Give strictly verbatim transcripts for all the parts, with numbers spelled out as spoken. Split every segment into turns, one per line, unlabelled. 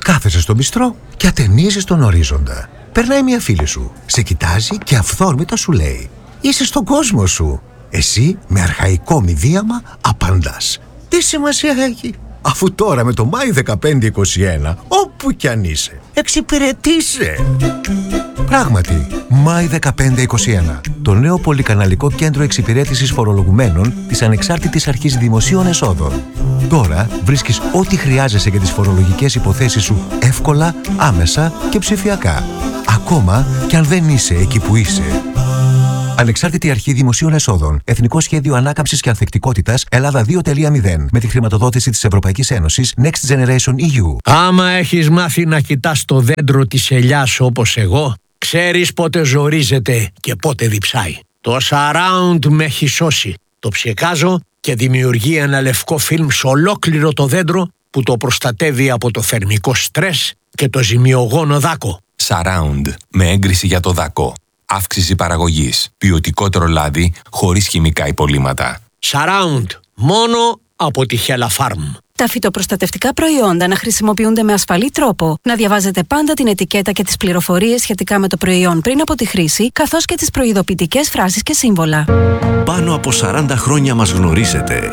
Κάθεσαι στο μπιστρό και ατενίζεις τον ορίζοντα. Περνάει μια φίλη σου, σε κοιτάζει και αυθόρμητα σου λέει: είσαι στον κόσμο σου. Εσύ με αρχαϊκό μηδίαμα απαντάς: τι σημασία έχει, αφού τώρα με το Μάη δεκαπέντε είκοσι ένα, όπου κι αν είσαι, εξυπηρετήσε. Πράγματι, Μάη δεκαπέντε είκοσι ένα, το νέο πολυκαναλικό κέντρο εξυπηρέτησης φορολογουμένων της Ανεξάρτητης Αρχής Δημοσίων Εσόδων. Τώρα βρίσκεις ό,τι χρειάζεσαι για τις φορολογικές υποθέσεις σου εύκολα, άμεσα και ψηφιακά. Ακόμα κι αν δεν είσαι εκεί που είσαι. Ανεξάρτητη Αρχή Δημοσίων Εσόδων. Εθνικό Σχέδιο Ανάκαμψης και Ανθεκτικότητας Ελλάδα δύο κόμμα μηδέν. Με τη χρηματοδότηση της Ευρωπαϊκής Ένωσης Next Generation ι γιου.
Άμα έχεις μάθει να κοιτάς το δέντρο της ελιάς όπως εγώ, ξέρεις πότε ζορίζεται και πότε διψάει. Το Surround με έχει σώσει. Το ψεκάζω και δημιουργεί ένα λευκό φιλμ σε ολόκληρο το δέντρο που το προστατεύει από το θερμικό στρες και το ζημιογόνο δάκο.
Surround με έγκριση για το δάκο. Αύξηση παραγωγής. Ποιοτικότερο λάδι χωρίς χημικά υπολείμματα.
Surround. Μόνο από τη Hella Farm.
Τα φυτοπροστατευτικά προϊόντα να χρησιμοποιούνται με ασφαλή τρόπο. Να διαβάζετε πάντα την ετικέτα και τις πληροφορίες σχετικά με το προϊόν πριν από τη χρήση, καθώς και τις προειδοποιητικές φράσεις και σύμβολα.
Πάνω από σαράντα χρόνια μας γνωρίζετε.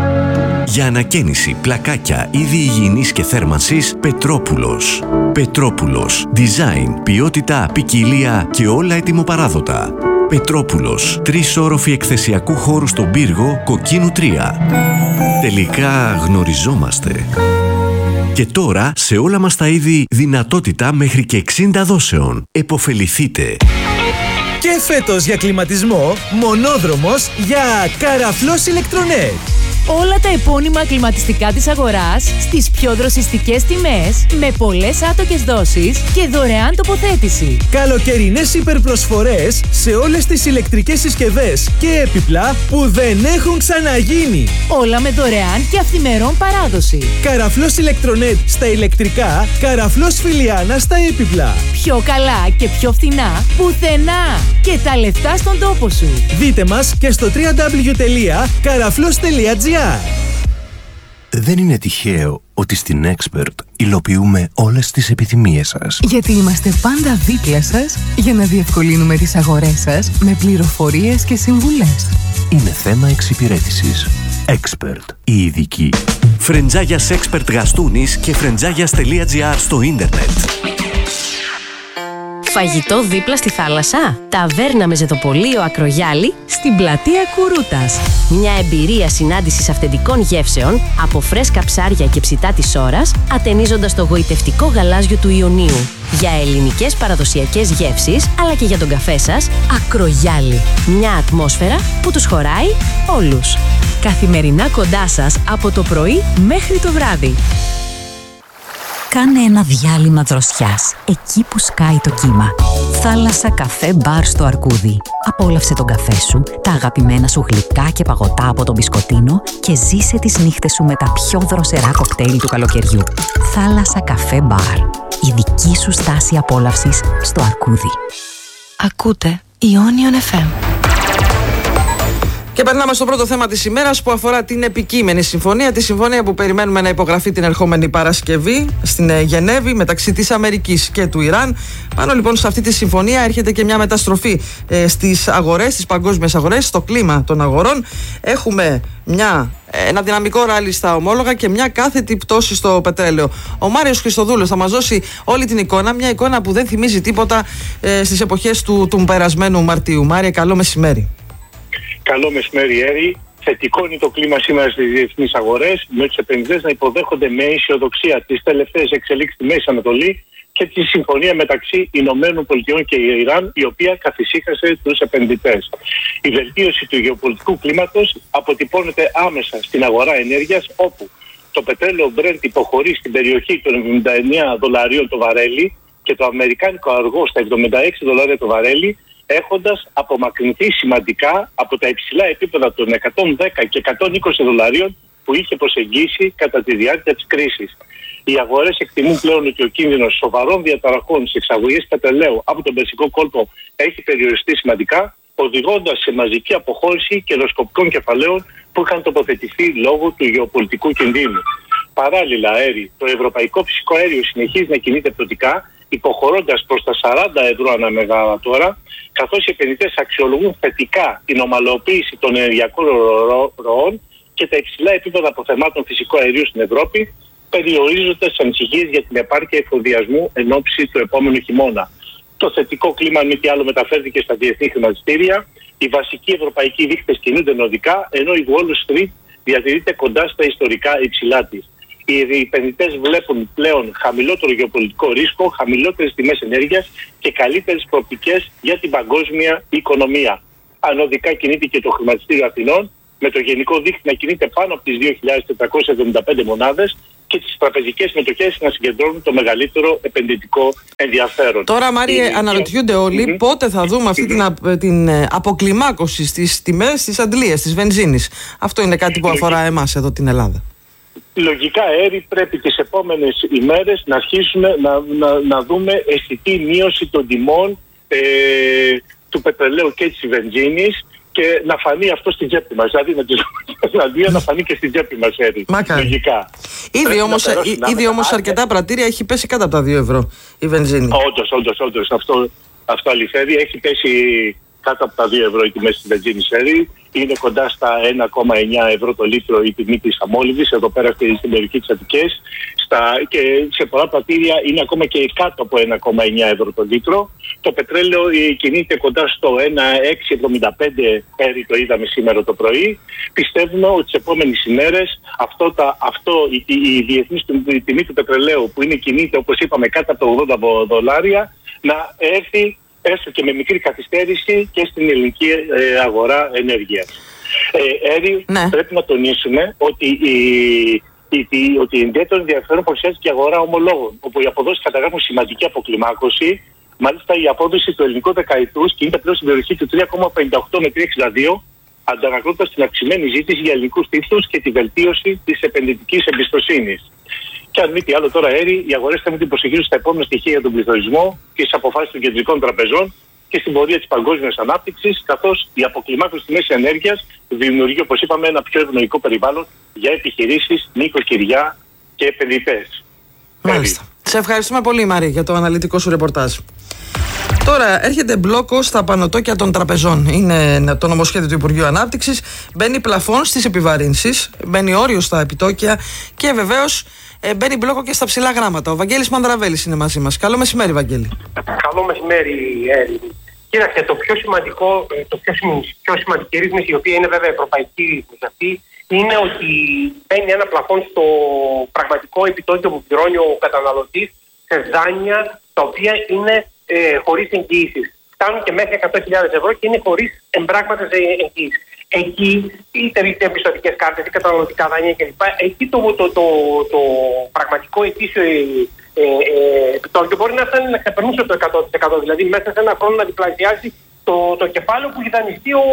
Για ανακαίνιση, πλακάκια, είδη υγιεινής και θέρμανσης, Πετρόπουλος. Πετρόπουλος. Design, ποιότητα, ποικιλία και όλα ετοιμοπαράδοτα. Πετρόπουλος. Τρεις όροφοι εκθεσιακού χώρου στον πύργο, Κοκκίνου τρία. Τελικά γνωριζόμαστε. Και τώρα σε όλα μας τα είδη δυνατότητα μέχρι και εξήντα δόσεων. Εποφεληθείτε.
Και φέτος για κλιματισμό, μονόδρομος για Καραφλός Ηλεκτρονέτ.
Όλα τα επώνυμα κλιματιστικά της αγοράς στις πιο δροσιστικές τιμές, με πολλές άτοκες δόσεις και δωρεάν τοποθέτηση.
Καλοκαιρινές υπερπροσφορές σε όλες τις ηλεκτρικές συσκευές και έπιπλα που δεν έχουν ξαναγίνει.
Όλα με δωρεάν και αυθημερών παράδοση.
Καραφλός Ηλεκτρονέτ στα ηλεκτρικά, Καραφλός Φιλιάνα στα έπιπλα.
Πιο καλά και πιο φθηνά πουθενά. Και τα λεφτά στον τόπο σου.
Δείτε μας και στο double-u double-u double-u τελεία καραφλός τελεία τζι άρ.
Δεν είναι τυχαίο ότι στην Expert υλοποιούμε όλες τις επιθυμίες σας.
Γιατί είμαστε πάντα δίπλα σας για να διευκολύνουμε τις αγορές σας με πληροφορίες και συμβουλές.
Είναι θέμα εξυπηρέτησης. Expert, η ειδική. Φρεντζάγιας Expert Γαστούνης και φρεντζάγιας τελεία τζι άρ στο ίντερνετ.
Φαγητό δίπλα στη θάλασσα. Ταβέρνα με ζεδοπολείο Ακρογιάλη στην πλατεία Κουρούτας. Μια εμπειρία συνάντησης αυθεντικών γεύσεων από φρέσκα ψάρια και ψητά της ώρας, ατενίζοντας το γοητευτικό γαλάζιο του Ιωνίου. Για ελληνικές παραδοσιακές γεύσεις, αλλά και για τον καφέ σας, Ακρογιάλη. Μια ατμόσφαιρα που τους χωράει όλους. Καθημερινά κοντά σας από το πρωί μέχρι το βράδυ.
Κάνε ένα διάλειμμα δροσιάς, εκεί που σκάει το κύμα. Θάλασσα, καφέ, μπαρ στο Αρκούδι. Απόλαυσε τον καφέ σου, τα αγαπημένα σου γλυκά και παγωτά από τον μπισκοτίνο και ζήσε τις νύχτες σου με τα πιο δροσερά κοκτέιλ του καλοκαιριού. Θάλασσα, καφέ, μπαρ. Η δική σου στάση απόλαυσης στο Αρκούδι.
Ακούτε Ionion εφ εμ.
Και περνάμε στο πρώτο θέμα της ημέρας που αφορά την επικείμενη συμφωνία. Τη συμφωνία που περιμένουμε να υπογραφεί την ερχόμενη Παρασκευή στην Γενέβη μεταξύ της Αμερικής και του Ιράν. Πάνω λοιπόν σε αυτή τη συμφωνία έρχεται και μια μεταστροφή ε, στις αγορές, στις παγκόσμιες αγορές, στο κλίμα των αγορών. Έχουμε μια, ένα δυναμικό ράλι στα ομόλογα και μια κάθετη πτώση στο πετρέλαιο. Ο Μάριος Χριστοδούλος θα μας δώσει όλη την εικόνα, μια εικόνα που δεν θυμίζει τίποτα ε, στις εποχές του, του περασμένου Μαρτίου. Μάρια, καλό μεσημέρι.
Καλό μεσημέρι, Έρη. Θετικό είναι το κλίμα σήμερα στις διεθνείς αγορές, με τους επενδυτές να υποδέχονται με αισιοδοξία τις τελευταίες εξελίξεις στη Μέση Ανατολή και τη συμφωνία μεταξύ Ηνωμένων Πολιτειών και Ιράν, η οποία καθησύχασε τους επενδυτές. Η βελτίωση του γεωπολιτικού κλίματος αποτυπώνεται άμεσα στην αγορά ενέργειας, όπου το πετρέλαιο Brent υποχωρεί στην περιοχή των εβδομήντα εννέα δολαρίων το βαρέλι και το αμερικάνικο αργό στα εβδομήντα έξι δολάρια το βαρέλι, έχοντας απομακρυνθεί σημαντικά από τα υψηλά επίπεδα των εκατόν δέκα και εκατόν είκοσι δολαρίων που είχε προσεγγίσει κατά τη διάρκεια της κρίσης. Οι αγορές εκτιμούν πλέον ότι ο κίνδυνος σοβαρών διαταραχών στις εξαγωγές πετρελαίου από τον Περσικό κόλπο έχει περιοριστεί σημαντικά, οδηγώντας σε μαζική αποχώρηση κερδοσκοπικών κεφαλαίων που είχαν τοποθετηθεί λόγω του γεωπολιτικού κινδύνου. παράλληλα αέρι, το ευρωπαϊκό φυσικό αέριο συνεχίζει να κινείται πτωτικά, υποχωρώντας προς τα σαράντα ευρώ ανά μεγαβατόρα, καθώς οι επενδυτές αξιολογούν θετικά την ομαλοποίηση των ενεργειακών ροών και τα υψηλά επίπεδα αποθεμάτων φυσικού αερίου στην Ευρώπη, περιορίζοντας τις ανησυχίες για την επάρκεια εφοδιασμού εν ώψη του επόμενου χειμώνα. Το θετικό κλίμα, μη τι άλλο, μεταφέρθηκε στα διεθνή χρηματιστήρια. Οι βασικοί ευρωπαϊκοί δείκτες κινούνται νοδικά, ενώ η Wall Street διατηρείται κοντά στα ιστορικά υψηλά της. Οι επενδυτές βλέπουν πλέον χαμηλότερο γεωπολιτικό ρίσκο, χαμηλότερες τιμές ενέργειας και καλύτερες προοπτικές για την παγκόσμια οικονομία. Ανωδικά κινείται και το χρηματιστήριο Αθηνών, με το γενικό δείκτη να κινείται πάνω από τις δύο χιλιάδες τετρακόσιες εβδομήντα πέντε μονάδες και τις τραπεζικές μετοχές να συγκεντρώνουν το μεγαλύτερο επενδυτικό ενδιαφέρον.
Τώρα, Μάριε, ε, αναρωτιούνται όλοι mm-hmm. πότε θα δούμε αυτή mm-hmm. την, την αποκλιμάκωση στις τιμές της αντλίας, της βενζίνης. Αυτό είναι κάτι που αφορά εμάς εδώ την Ελλάδα.
Λογικά, Έρη, πρέπει τις επόμενες ημέρες να αρχίσουμε να, να, να δούμε αισθητή μείωση των τιμών ε, του πετρελαίου και της βενζίνης και να φανεί αυτό στην τσέπη μας. Δηλαδή να, να φανεί και στην τσέπη μας, Έρη. Λογικά.
Ήδη όμως, ήδη όμως σε αρκετά πρατήρια έχει πέσει κάτω από τα δύο ευρώ η βενζίνη.
Όντως, όντως, όντως. Αυτό, αυτό αληθεύει. Έχει πέσει κάτω από τα δύο ευρώ η τιμή της βενζίνης, Έρη. Είναι κοντά στα ένα κόμμα εννιά ευρώ το λίτρο η τιμή της αμόλυβης, εδώ πέρα στην περιοχή της Αττικής. Στα, και σε πολλά πρατήρια είναι ακόμα και κάτω από ένα κόμμα εννιά ευρώ το λίτρο. Το πετρέλαιο κινείται κοντά στο ένα κόμμα έξι εβδομήντα πέντε, Έρη, το είδαμε σήμερα το πρωί. Πιστεύουμε ότι τις επόμενες ημέρες αυτό, τα, αυτό η, η, η διεθνής η τιμή του πετρελαίου που είναι κινείται, όπως είπαμε, κάτω από τα ογδόντα δολάρια, να έρθει έστω και με μικρή καθυστέρηση και στην ελληνική ε, αγορά ενέργειας. Ε, Έρη, ναι. Πρέπει να τονίσουμε ότι η, η, η, ότι ιδιαίτερο ενδιαφέρον παρουσιάζει και η αγορά ομολόγων, όπου οι αποδόσεις καταγράφουν σημαντική αποκλιμάκωση. Μάλιστα, η απόδοση του ελληνικού δεκαετούς κινείται πλέον στην περιοχή του τρία κόμμα πενήντα οκτώ με τρία κόμμα εξήντα δύο, αντανακλώντας την αυξημένη ζήτηση για ελληνικούς τίτλους και τη βελτίωση της επενδυτικής εμπιστοσύνης. Και αν μη τι άλλο, τώρα, Έρη, οι αγορές θα μην την προσεγγίσουν στα επόμενα στοιχεία για τον πληθωρισμό και στις αποφάσεις των κεντρικών τραπεζών και στην πορεία της παγκόσμιας ανάπτυξης, καθώς η αποκλιμάκωση στη μέση ενέργειας δημιουργεί, όπως είπαμε, ένα πιο ευνοϊκό περιβάλλον για επιχειρήσεις, νοικοκυριά και επενδυτές.
Μάλιστα. Σε ευχαριστούμε πολύ, Μάρη, για το αναλυτικό σου ρεπορτάζ. Τώρα έρχεται μπλόκο στα πανωτόκια των τραπεζών. Είναι το νομοσχέδιο του Υπουργείου Ανάπτυξης. Μπαίνει πλαφόν στις επιβαρύνσεις, μπαίνει όριο στα επιτόκια και βεβαίως ε, μπαίνει μπλόκο και στα ψηλά γράμματα. Ο Βαγγέλης Μανδραβέλης είναι μαζί μας. Καλό μεσημέρι, Βαγγέλη.
Καλό μεσημέρι, Έλλη. Κοίταξε, το πιο σημαντικό, το πιο, πιο σημαντική ρύθμιση, η οποία είναι βέβαια ευρωπαϊκή ρύθμιση αυτή, είναι ότι μπαίνει ένα πλαφόν στο πραγματικό επιτόκιο που πληρώνει ο καταναλωτής σε δάνεια τα οποία είναι ε, χωρίς εγγύησεις. Φτάνουν και μέχρι εκατό χιλιάδες ευρώ και είναι χωρίς εμπράγματες εγγύησεις. Εκεί, είτε είτε πιστωτικές κάρτες, είτε καταναλωτικά δάνεια κλπ. Εκεί το, το, το, το, το πραγματικό ετήσιο ε, ε, ε, επιτόκιο μπορεί να φτάνει να ξεπερνούσε το εκατό τοις εκατό. Δηλαδή, μέσα σε ένα χρόνο να διπλασιάσει το, το κεφάλαιο που έχει δανειστεί ο,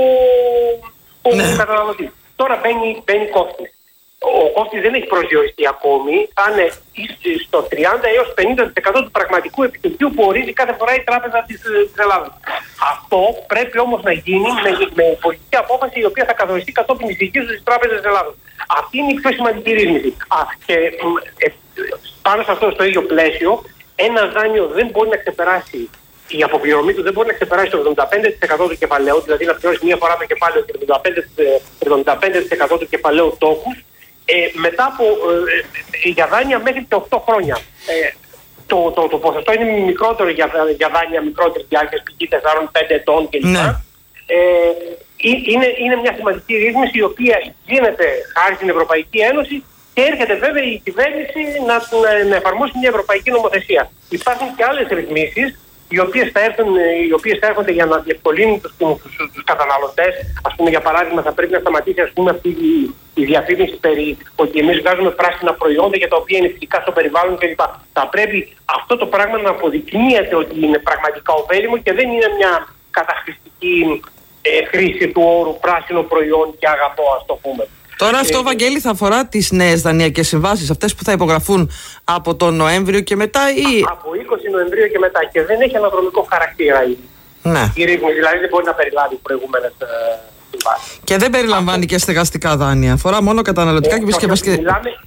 ο ναι. καταναλωτής. Τώρα μπαίνει, μπαίνει κόφτης. Ο κόφτης δεν έχει προσδιοριστεί ακόμη. Θα είναι στο τριάντα έως πενήντα τοις εκατό του πραγματικού επιτοκίου που ορίζει κάθε φορά η Τράπεζα της, της Ελλάδας. Αυτό πρέπει όμως να γίνει με, με πολιτική απόφαση η οποία θα καθοριστεί κατόπιν της διοίκησης της Τράπεζας της Ελλάδας. Αυτή είναι η πιο σημαντική ρύθμιση. Και ε, πάνω σε αυτό, στο ίδιο πλαίσιο, ένα δάνειο δεν μπορεί να ξεπεράσει. Η αποπληρωμή του δεν μπορεί να ξεπεράσει το εβδομήντα πέντε τοις εκατό του κεφαλαίου, δηλαδή να πληρώσει μία φορά το κεφάλαιο και το εβδομήντα πέντε τοις εκατό του κεφαλαίου τόκους, ε, μετά από ε, για δάνεια μέχρι και οκτώ χρόνια. Ε, το, το, το ποσοστό είναι μικρότερο για, για δάνεια μικρότερης διάρκειας, π.χ. τέσσερα πέντε ετών κλπ. Ναι. Ε, είναι, είναι μια σημαντική ρύθμιση η οποία γίνεται χάρη στην Ευρωπαϊκή Ένωση και έρχεται βέβαια η κυβέρνηση να, να, να εφαρμόσει μια ευρωπαϊκή νομοθεσία. Υπάρχουν και άλλες ρυθμίσεις οι οποίες θα, έρθουν, οι οποίες θα έρχονται για να διευκολύνουν τους, τους, τους καταναλωτές. Ας πούμε, για παράδειγμα, θα πρέπει να σταματήσει, ας πούμε, αυτή η, η διαφήμιση περί ότι εμείς βγάζουμε πράσινα προϊόντα για τα οποία είναι φιλικά στο περιβάλλον κλπ. Θα πρέπει αυτό το πράγμα να αποδεικνύεται ότι είναι πραγματικά ωφέλιμο και δεν είναι μια καταχρηστική ε, χρήση του όρου πράσινο προϊόν και αγαπώ, ας το πούμε.
Τώρα αυτό, Βαγγέλη, θα αφορά τις νέες δανειακές συμβάσεις, αυτές που θα υπογραφούν από τον Νοέμβριο και μετά ή...
Από είκοσι Νοεμβρίου και μετά, και δεν έχει αναδρομικό χαρακτήρα η,
ναι.
η ρύθμιση, δηλαδή δεν μπορεί να περιλάβει προηγούμενες ε, συμβάσεις.
Και δεν περιλαμβάνει αυτό. Και στεγαστικά δάνεια, αφορά μόνο καταναλωτικά και επισκευαστικά.
Μιλάμε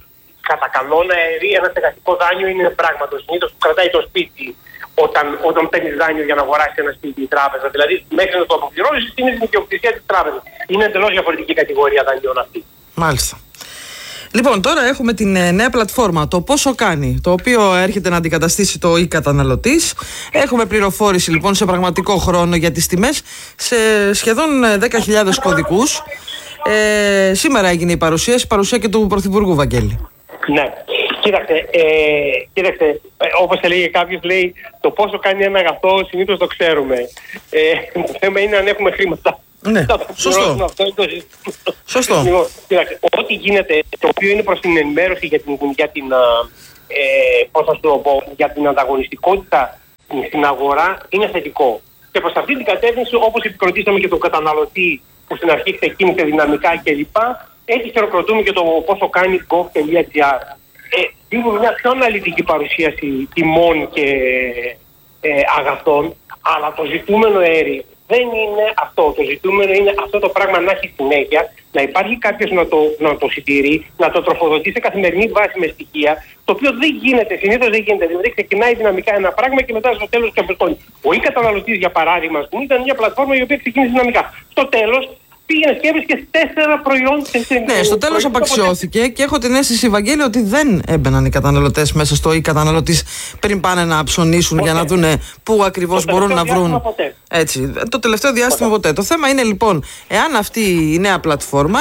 κατά κανόνα ένα στεγαστικό δάνειο είναι πράγμα το συνήθως που κρατάει το σπίτι όταν, όταν παίρνει δάνειο για να αγοράσει ένα σπίτι η τράπεζα. Δηλαδή, μέχρι να το αποπληρώσει, είναι στην ιδιοκτησία τη τράπεζα. Είναι εντελώς διαφορετική κατηγορία δανειών αυτή.
Μάλιστα. Λοιπόν, τώρα έχουμε την ε, νέα πλατφόρμα, το Πόσο Κάνει, το οποίο έρχεται να αντικαταστήσει το e-καταναλωτής. Έχουμε πληροφόρηση λοιπόν σε πραγματικό χρόνο για τις τιμές σε σχεδόν δέκα χιλιάδες κωδικούς. Ε, σήμερα έγινε η παρουσίαση, η παρουσία και του Πρωθυπουργού, Βαγγέλη.
Ναι. Κοίταξε, ε, κοίταξε ε, όπως έλεγε κάποιος, λέει το πόσο κάνει ένα αγαθό συνήθως το ξέρουμε. Ε, το θέμα είναι αν έχουμε χρήματα.
Ναι, σωστό. Σωστό.
Λοιπόν, κοίταξε, ό,τι γίνεται, το οποίο είναι προς την ενημέρωση για την, για την, ε, πώς θα το πω, για την ανταγωνιστικότητα στην αγορά, είναι θετικό. Και προς αυτή την κατεύθυνση, όπως επικροτήσαμε και τον καταναλωτή που στην αρχή ξεκίνησε δυναμικά κλπ., έτσι χειροκροτούμε και το πόσο κάνει gov.gr. Ε, δίνουμε μια πιο αναλυτική παρουσίαση τιμών και ε, αγαθών, αλλά το ζητούμενο, Έρη, δεν είναι αυτό. Το ζητούμενο είναι αυτό το πράγμα να έχει συνέχεια, να υπάρχει κάποιος να το, να το συντηρεί, να το τροφοδοτεί σε καθημερινή βάση με στοιχεία, το οποίο δεν γίνεται, συνήθως δεν γίνεται. Δηλαδή ξεκινάει δυναμικά ένα πράγμα και μετά στο τέλος ξεπερνάει. Ο e-καταναλωτής, για παράδειγμα, ήταν μια πλατφόρμα η οποία ξεκίνησε δυναμικά. Στο τέλος πήγαινε και έβρισκε τέσσερα προϊόντα.
Ναι, στο τέλος απαξιώθηκε και έχω την αίσθηση, Βαγγέλη, ότι δεν έμπαιναν οι καταναλωτές μέσα στο e-καταναλωτής πριν πάνε να ψωνίσουν ποτέ, για να δούνε πού ακριβώς μπορούν να βρουν. Έτσι, το τελευταίο διάστημα ποτέ. ποτέ. Το θέμα είναι λοιπόν, εάν αυτή η νέα πλατφόρμα